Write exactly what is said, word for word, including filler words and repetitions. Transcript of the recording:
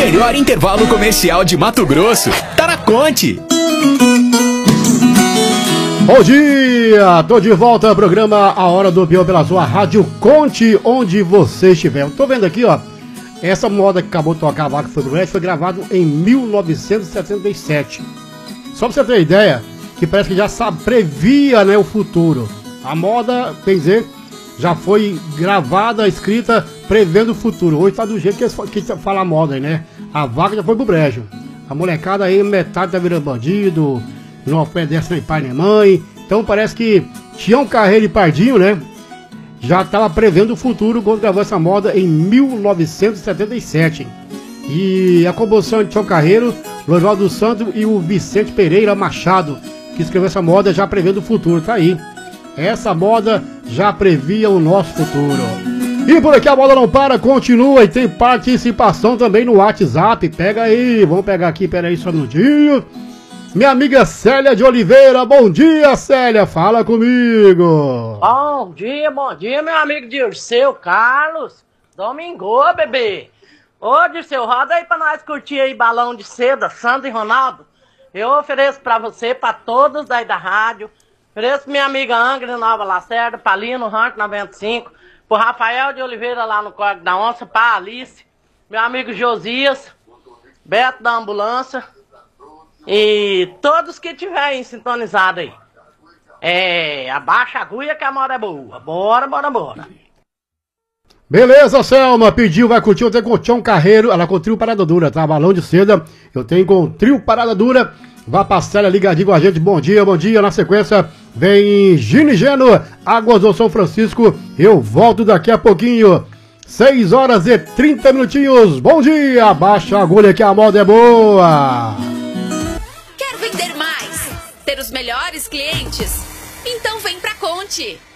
melhor intervalo comercial de Mato Grosso tá na Conte. Bom dia, tô de volta ao programa A Hora do Peão pela sua Rádio Conte, onde você estiver. Eu tô vendo aqui, ó, essa moda que acabou de tocar a vaca foi do foi gravado em mil novecentos e setenta e sete. Só pra você ter ideia, que parece que já sabe, previa, né, o futuro. A moda, quer dizer, já foi gravada, escrita, prevendo o futuro. Hoje tá do jeito que, que fala a moda aí, né? A vaca já foi pro brejo. A molecada aí, metade tá virando bandido, não obedece nem pai nem mãe. Então parece que Tião Carreiro e Pardinho, né, já estava prevendo o futuro quando gravou essa moda em mil novecentos e setenta e sete. E a composição de Tião Carreiro, Lourival Santos e o Vicente Pereira Machado, que escreveu essa moda já prevendo o futuro. Tá aí. Essa moda já previa o nosso futuro. E por aqui a moda não para, continua e tem participação também no WhatsApp. Pega aí, vamos pegar aqui, pera aí só um minutinho. Minha amiga Célia de Oliveira, bom dia, Célia, fala comigo. Bom dia, bom dia, meu amigo Dirceu Carlos. Domingo, bebê. Ô, Dirceu, roda aí pra nós curtir aí Balão de Seda, Sandro e Ronaldo. Eu ofereço pra você, pra todos daí da rádio. Ofereço minha amiga Angra Nova Lacerda, pra Lino Rancho noventa e cinco, pro Rafael de Oliveira lá no Código da Onça, pra Alice, meu amigo Josias, Beto da Ambulância. E todos que tiverem sintonizado aí. É, abaixa a agulha que a moda é boa. Bora, bora, bora. Beleza, Selma, pediu, vai curtir, eu tenho com o Tião Carreiro, ela com o trio Parada Dura, tá? Balão de Seda, eu tenho com o trio Parada Dura, vá pra Célia ligadinho com a gente, bom dia, bom dia, na sequência vem Gino e Geno, Águas do São Francisco, eu volto daqui a pouquinho. seis horas e trinta minutinhos, bom dia, abaixa a agulha que a moda é boa. Quer vender mais? Ter os melhores clientes? Então vem pra Conte!